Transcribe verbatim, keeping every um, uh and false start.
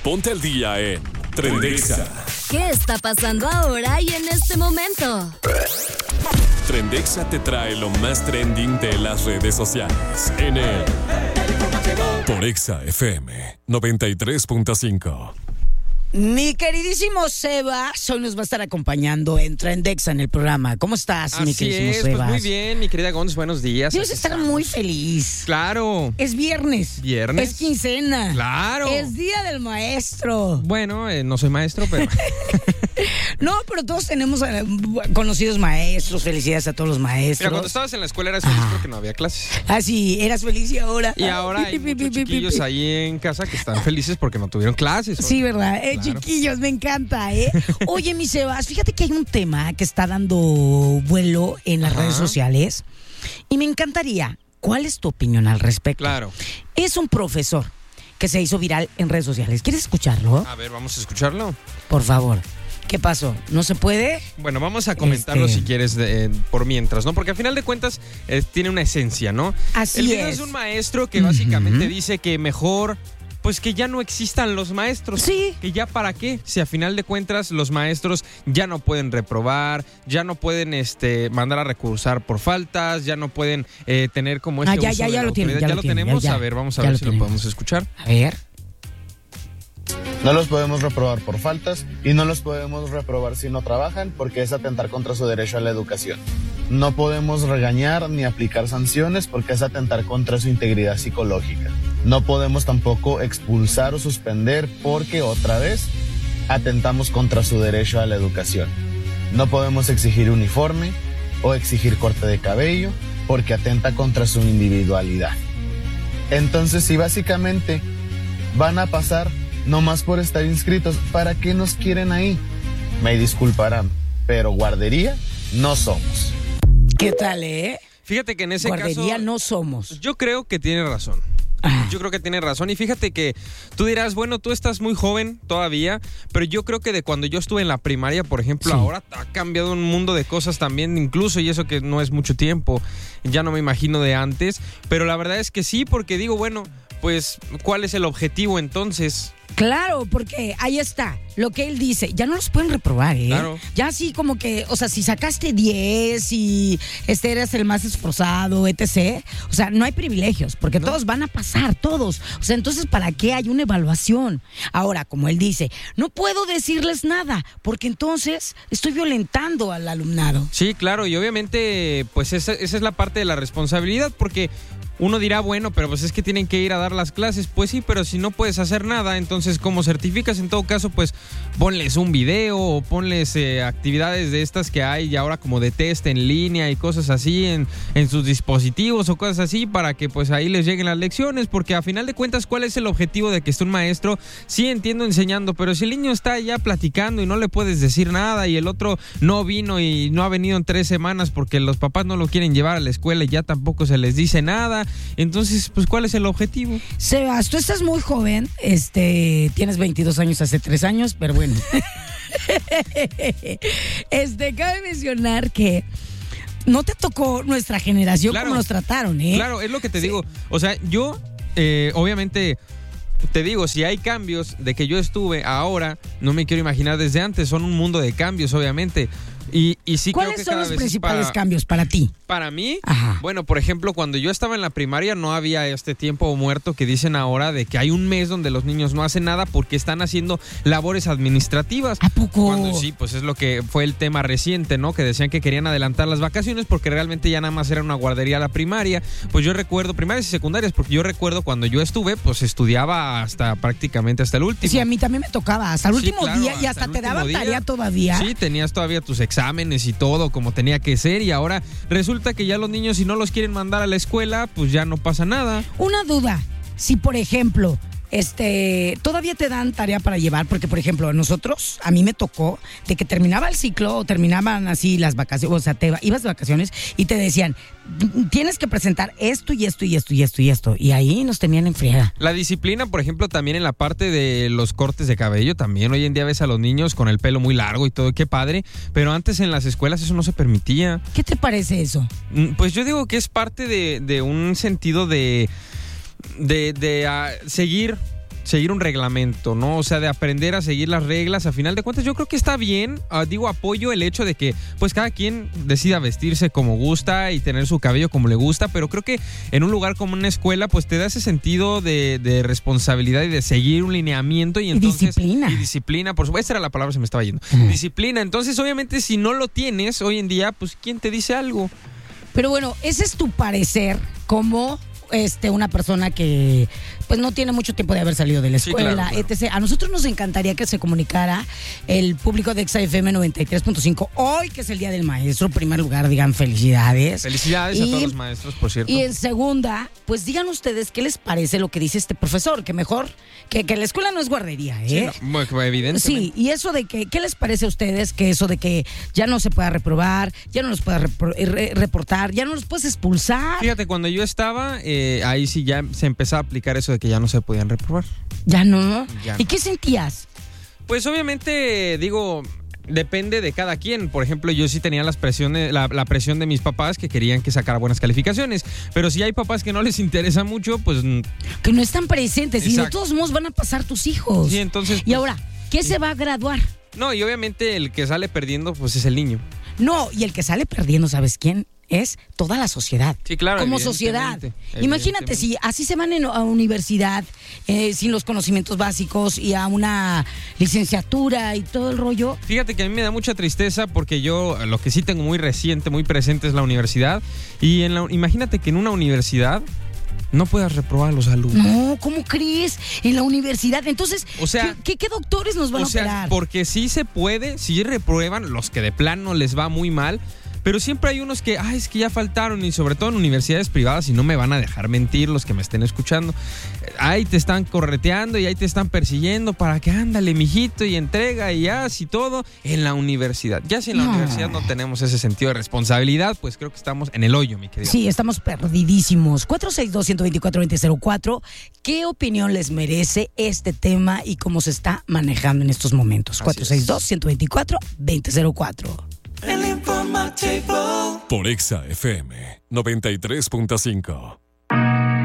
Ponte al día en Trendexa. ¿Qué está pasando ahora y en este momento? Trendexa te trae lo más trending de las redes sociales en el por Exa F M noventa y tres punto cinco. Mi queridísimo Sebas hoy nos va a estar acompañando en Trendexa en el programa. ¿Cómo estás, Así mi queridísimo es, Sebas? Pues muy bien, mi querida Gonz, buenos días. Debes estar muy feliz. Claro. Es viernes. ¿Viernes? Es quincena. Claro. Es día del maestro. Bueno, eh, no soy maestro, pero... No, pero todos tenemos eh, conocidos maestros. Felicidades a todos los maestros. Mira, cuando estabas en la escuela eras feliz Ah. porque no había clases. Ah, sí, eras feliz y ahora... Y ahora hay Pi, pi, muchos pi, pi, chiquillos pi. ahí en casa que están felices porque no tuvieron clases. Sí, ¿verdad? Eh, Claro. Chiquillos, me encanta, ¿eh? Oye, mi Sebas, fíjate que hay un tema que está dando vuelo en las Ajá. redes sociales y me encantaría, ¿cuál es tu opinión al respecto? Claro. Es un profesor que se hizo viral en redes sociales. ¿Quieres escucharlo? A ver, vamos a escucharlo. Por favor. ¿Qué pasó? ¿No se puede? Bueno, vamos a comentarlo Este- si quieres de- eh, por mientras, ¿no? Porque al final de cuentas eh, tiene una esencia, ¿no? Así El video es. es un maestro que básicamente Ujú. dice que mejor, pues que ya no existan los maestros. Sí. Que ya para qué, si a final de cuentas los maestros ya no pueden reprobar, ya no pueden este mandar a recursar por faltas, ya no pueden eh, tener como este Ah, ya, uso ya, de ya la lo tienen, autoridad. ya ¿Ya lo lo tienen, tenemos? ya, ya. A ver, vamos a Ya ver lo si lo tenemos. podemos escuchar. A ver. No los podemos reprobar por faltas y no los podemos reprobar si no trabajan porque es atentar contra su derecho a la educación. No podemos regañar ni aplicar sanciones porque es atentar contra su integridad psicológica. No podemos tampoco expulsar o suspender porque otra vez atentamos contra su derecho a la educación. No podemos exigir uniforme o exigir corte de cabello porque atenta contra su individualidad. Entonces, si básicamente van a pasar nomás por estar inscritos, ¿para qué nos quieren ahí? Me disculparán, pero guardería no somos. ¿Qué tal, eh? Fíjate que en ese Guardería caso no somos. yo creo que tiene razón. Ah. Yo creo que tiene razón y fíjate que tú dirás, bueno, tú estás muy joven todavía, pero yo creo que de cuando yo estuve en la primaria, por ejemplo, Sí. ahora ha cambiado un mundo de cosas también, incluso, y eso que no es mucho tiempo, ya no me imagino de antes, pero la verdad es que sí, porque digo, bueno, pues, ¿cuál es el objetivo entonces? Claro, porque ahí está, lo que él dice, ya no los pueden reprobar, ¿eh? Claro. Ya así como que, o sea, si sacaste diez y este eres el más esforzado, etcétera, o sea, no hay privilegios, porque No. todos van a pasar, todos. O sea, entonces, ¿para qué hay una evaluación? Ahora, como él dice, no puedo decirles nada, porque entonces estoy violentando al alumnado. Sí, claro, y obviamente, pues esa, esa es la parte de la responsabilidad, porque uno dirá, bueno, pero pues es que tienen que ir a dar las clases. Pues sí, pero si no puedes hacer nada, entonces, ¿cómo certificas? En todo caso, pues ponles un video o ponles eh, actividades de estas que hay y ahora como de test en línea y cosas así en, en sus dispositivos o cosas así para que pues ahí les lleguen las lecciones, porque a final de cuentas, ¿cuál es el objetivo de que esté un maestro? Sí, entiendo enseñando, pero si el niño está ya platicando y no le puedes decir nada y el otro no vino y no ha venido en tres semanas porque los papás no lo quieren llevar a la escuela y ya tampoco se les dice nada, entonces, pues, ¿cuál es el objetivo? Sebas, tú estás muy joven, este, tienes veintidós años hace tres años, pero bueno. Este, cabe mencionar que no te tocó nuestra generación Claro. como nos trataron, ¿eh? Claro, es lo que te digo. O sea, yo, eh, obviamente, te digo, si hay cambios de que yo estuve ahora, no me quiero imaginar desde antes. Son un mundo de cambios, obviamente. Y, y sí creo ¿Cuáles que son cada los vez es principales para, cambios para ti? para mí, Ajá. bueno, por ejemplo, cuando yo estaba en la primaria no había este tiempo muerto que dicen ahora de que hay un mes donde los niños no hacen nada porque están haciendo labores administrativas. ¿A poco? Cuando sí, pues es lo que fue el tema reciente, ¿no? Que decían que querían adelantar las vacaciones porque realmente ya nada más era una guardería la primaria. Pues yo recuerdo, primarias y secundarias, porque yo recuerdo cuando yo estuve, pues estudiaba hasta prácticamente hasta el último. Sí, a mí también me tocaba, hasta el Sí, último claro, día y hasta hasta el te último daban día. tarea todavía. Sí, tenías todavía tus exámenes y todo como tenía que ser y ahora resulta que ya los niños si no los quieren mandar a la escuela, pues ya no pasa nada. Una duda, si por ejemplo, este, todavía te dan tarea para llevar, porque por ejemplo, nosotros, a mí me tocó de que terminaba el ciclo o terminaban así las vacaciones, o sea, te ibas de vacaciones y te decían, tienes que presentar esto y esto y esto y esto y esto, y ahí nos tenían en friega. La disciplina, por ejemplo, también en la parte de los cortes de cabello, también hoy en día ves a los niños con el pelo muy largo y todo, qué padre, pero antes en las escuelas eso no se permitía. ¿Qué te parece eso? Pues yo digo que es parte de, de un sentido de, de, de uh, seguir seguir un reglamento, ¿no? O sea, de aprender a seguir las reglas. A final de cuentas, yo creo que está bien. Uh, digo, apoyo el hecho de que, pues, cada quien decida vestirse como gusta y tener su cabello como le gusta, pero creo que en un lugar como una escuela, pues, te da ese sentido de, de responsabilidad y de seguir un lineamiento y entonces... Y disciplina. Y disciplina, por supuesto. Esa era la palabra, se me estaba yendo. Uh-huh. Disciplina. Entonces, obviamente, si no lo tienes hoy en día, pues, ¿quién te dice algo? Pero bueno, ese es tu parecer como este una persona que pues no tiene mucho tiempo de haber salido de la escuela, sí, claro, claro. etcétera. A nosotros nos encantaría que se comunicara el público de Exa F M noventa y tres punto cinco hoy, que es el Día del Maestro. En primer lugar, digan felicidades. Felicidades y, a todos los maestros, por cierto. Y en segunda, pues digan ustedes qué les parece lo que dice este profesor, que mejor, que, que la escuela no es guardería, ¿eh? Sí, no, evidentemente. Sí, y eso de que, ¿qué les parece a ustedes que eso de que ya no se pueda reprobar, ya no los pueda repro, re, reportar, ya no los puedes expulsar? Fíjate, cuando yo estaba, eh, ahí sí ya se empezaba a aplicar eso de que ya no se podían reprobar. ¿Ya no? Ya ¿Y no. qué sentías? Pues obviamente, digo, depende de cada quien. Por ejemplo, yo sí tenía las presiones, la, la presión de mis papás que querían que sacara buenas calificaciones. Pero si hay papás que no les interesa mucho, pues... Que no están presentes. Exacto. Y de todos modos van a pasar tus hijos. Sí, entonces... Y ahora, ¿qué sí. se va a graduar? No, y obviamente el que sale perdiendo, pues es el niño. No, y el que sale perdiendo, ¿sabes quién? Es toda la sociedad. Sí, claro. Como sociedad. Evidentemente. Imagínate si así se van en, a universidad eh, sin los conocimientos básicos y a una licenciatura y todo el rollo. Fíjate que a mí me da mucha tristeza porque yo lo que sí tengo muy reciente, muy presente es la universidad. Y en la, imagínate que en una universidad no puedas reprobar a los alumnos. No, ¿cómo crees? En la universidad. Entonces, o sea, ¿qué, qué, qué doctores nos van o a sea, operar? Porque sí se puede, sí reprueban los que de plano les va muy mal. Pero siempre hay unos que, ay, es que ya faltaron, y sobre todo en universidades privadas, y no me van a dejar mentir los que me estén escuchando. Ahí te están correteando y ahí te están persiguiendo para que ándale, mijito, y entrega y haz y todo en la universidad. Ya si en la no. universidad no tenemos ese sentido de responsabilidad, pues creo que estamos en el hoyo, mi querido. Sí, estamos perdidísimos. cuatro seis dos, uno dos cuatro, dos cero cero cuatro. ¿Qué opinión les merece este tema y cómo se está manejando en estos momentos? cuatro seis dos, uno dos cuatro, dos cero cero cuatro. Por Exa F M noventa y tres punto cinco.